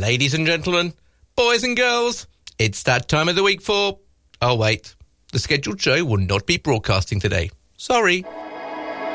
Ladies and gentlemen, boys and girls, it's that time of the week for... Oh, wait. The scheduled show will not be broadcasting today. Sorry.